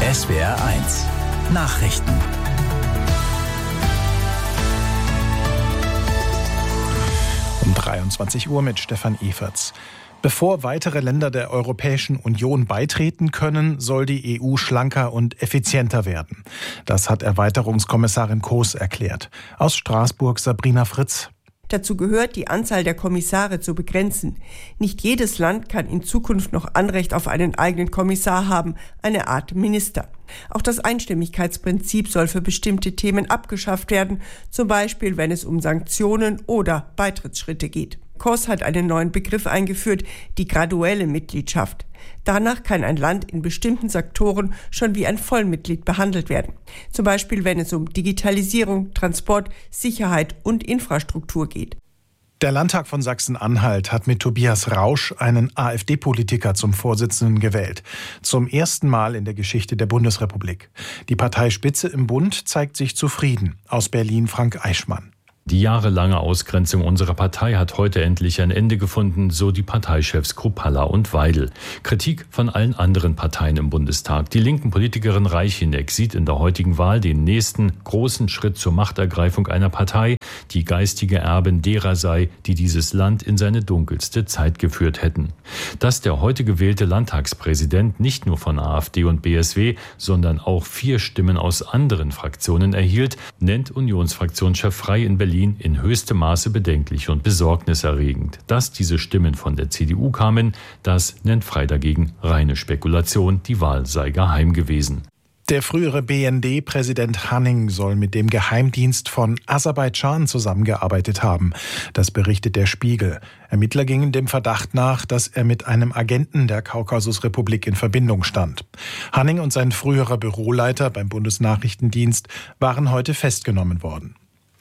SWR1 Nachrichten. Um 23 Uhr mit Stefan Everts. Bevor weitere Länder der Europäischen Union beitreten können, soll die EU schlanker und effizienter werden. Das hat Erweiterungskommissarin Kroes erklärt. Aus Straßburg Sabrina Fritz. Dazu gehört, die Anzahl der Kommissare zu begrenzen. Nicht jedes Land kann in Zukunft noch Anrecht auf einen eigenen Kommissar haben, eine Art Minister. Auch das Einstimmigkeitsprinzip soll für bestimmte Themen abgeschafft werden, zum Beispiel wenn es um Sanktionen oder Beitrittsschritte geht. Kroes hat einen neuen Begriff eingeführt, die graduelle Mitgliedschaft. Danach kann ein Land in bestimmten Sektoren schon wie ein Vollmitglied behandelt werden. Zum Beispiel, wenn es um Digitalisierung, Transport, Sicherheit und Infrastruktur geht. Der Landtag von Sachsen-Anhalt hat mit Tobias Rausch einen AfD-Politiker zum Vorsitzenden gewählt. Zum ersten Mal in der Geschichte der Bundesrepublik. Die Parteispitze im Bund zeigt sich zufrieden. Aus Berlin Frank Eichmann. Die jahrelange Ausgrenzung unserer Partei hat heute endlich ein Ende gefunden, so die Parteichefs Kruppalla und Weidel. Kritik von allen anderen Parteien im Bundestag. Die linken Politikerin Reicheneck sieht in der heutigen Wahl den nächsten großen Schritt zur Machtergreifung einer Partei, die geistige Erbin derer sei, die dieses Land in seine dunkelste Zeit geführt hätten. Dass der heute gewählte Landtagspräsident nicht nur von AfD und BSW, sondern auch 4 Stimmen aus anderen Fraktionen erhielt, nennt Unionsfraktionschef Frey in Berlin in höchstem Maße bedenklich und besorgniserregend. Dass diese Stimmen von der CDU kamen, das nennt Frey dagegen reine Spekulation, die Wahl sei geheim gewesen. Der frühere BND-Präsident Hanning soll mit dem Geheimdienst von Aserbaidschan zusammengearbeitet haben. Das berichtet der Spiegel. Ermittler gingen dem Verdacht nach, dass er mit einem Agenten der Kaukasusrepublik in Verbindung stand. Hanning und sein früherer Büroleiter beim Bundesnachrichtendienst waren heute festgenommen worden.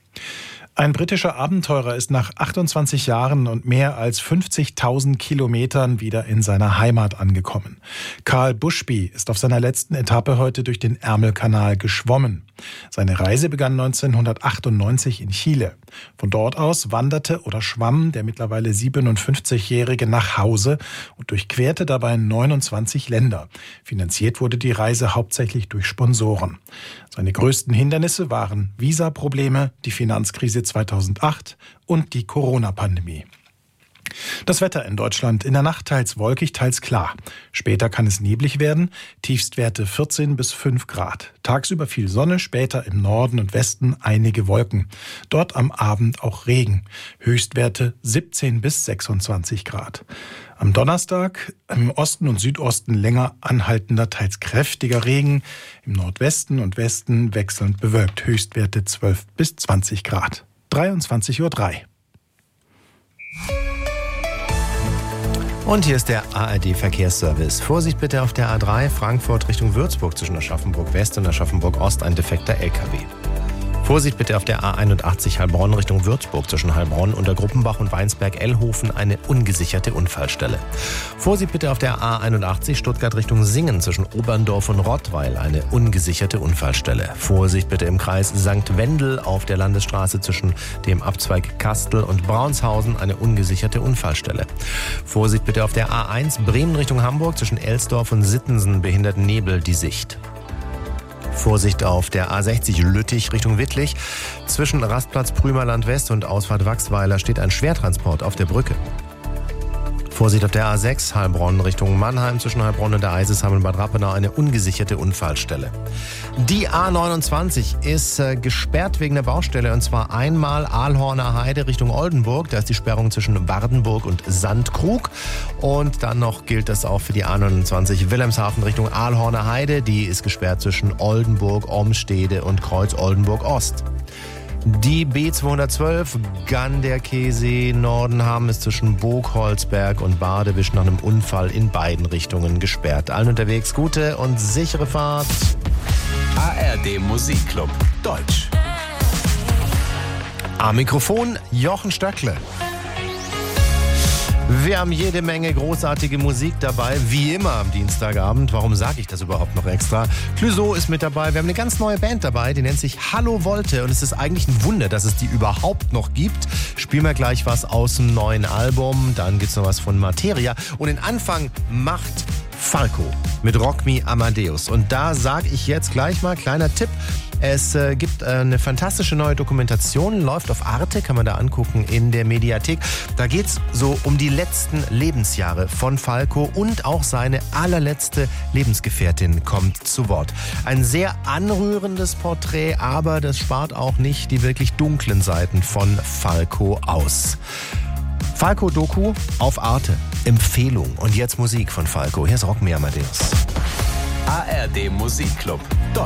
Ein britischer Abenteurer ist nach 28 Jahren und mehr als 50.000 Kilometern wieder in seiner Heimat angekommen. Karl Bushby ist auf seiner letzten Etappe heute durch den Ärmelkanal geschwommen. Seine Reise begann 1998 in Chile. Von dort aus wanderte oder schwamm der mittlerweile 57-Jährige nach Hause und durchquerte dabei 29 Länder. Finanziert wurde die Reise hauptsächlich durch Sponsoren. Seine größten Hindernisse waren Visaprobleme, die Finanzkrise 2008 und die Corona-Pandemie. Das Wetter in Deutschland: in der Nacht teils wolkig, teils klar. Später kann es neblig werden, Tiefstwerte 14 bis 5 Grad. Tagsüber viel Sonne, später im Norden und Westen einige Wolken. Dort am Abend auch Regen. Höchstwerte 17 bis 26 Grad. Am Donnerstag im Osten und Südosten länger anhaltender, teils kräftiger Regen. Im Nordwesten und Westen wechselnd bewölkt. Höchstwerte 12 bis 20 Grad. 23:03 Uhr. Und hier ist der ARD-Verkehrsservice. Vorsicht bitte auf der A3 Frankfurt Richtung Würzburg zwischen Aschaffenburg West und Aschaffenburg Ost ein defekter LKW. Vorsicht bitte auf der A81 Heilbronn Richtung Würzburg zwischen Heilbronn, Untergruppenbach und Weinsberg-Ellhofen eine ungesicherte Unfallstelle. Vorsicht bitte auf der A81 Stuttgart Richtung Singen zwischen Oberndorf und Rottweil eine ungesicherte Unfallstelle. Vorsicht bitte im Kreis St. Wendel auf der Landesstraße zwischen dem Abzweig Kastel und Braunshausen eine ungesicherte Unfallstelle. Vorsicht bitte auf der A1 Bremen Richtung Hamburg zwischen Elsdorf und Sittensen behindert Nebel die Sicht. Vorsicht auf der A60 Lüttich Richtung Wittlich. Zwischen Rastplatz Prümerland West und Ausfahrt Wachsweiler steht ein Schwertransport auf der Brücke. Vorsicht auf der A6 Heilbronn Richtung Mannheim zwischen Heilbronn und der Eisesheim und Bad Rappenau eine ungesicherte Unfallstelle. Die A29 ist gesperrt wegen der Baustelle, und zwar einmal Aalhorner Heide Richtung Oldenburg. Da ist die Sperrung zwischen Wardenburg und Sandkrug. Und dann noch gilt das auch für die A29 Wilhelmshaven Richtung Aalhorner Heide. Die ist gesperrt zwischen Oldenburg, Omstede und Kreuz Oldenburg Ost. Die B212 Ganderkesee Nordenham ist zwischen Burgholzberg und Badewisch nach einem Unfall in beiden Richtungen gesperrt. Allen unterwegs gute und sichere Fahrt. ARD Musikclub Deutsch. Am Mikrofon Jochen Stöckle. Wir haben jede Menge großartige Musik dabei, wie immer am Dienstagabend. Warum sage ich das überhaupt noch extra? Clouseau ist mit dabei. Wir haben eine ganz neue Band dabei, die nennt sich Hallo Volte. Und es ist eigentlich ein Wunder, dass es die überhaupt noch gibt. Spielen wir gleich was aus dem neuen Album. Dann gibt's noch was von Materia. Und den Anfang macht Falco mit Rock Me Amadeus. Und da sage ich jetzt gleich mal, kleiner Tipp, es gibt eine fantastische neue Dokumentation, läuft auf Arte, kann man da angucken in der Mediathek. Da geht es so um die letzten Lebensjahre von Falco und auch seine allerletzte Lebensgefährtin kommt zu Wort. Ein sehr anrührendes Porträt, aber das spart auch nicht die wirklich dunklen Seiten von Falco aus. Falco-Doku auf Arte. Empfehlung. Und jetzt Musik von Falco. Hier ist Rock Me Amadeus. ARD Musikclub Deutsch.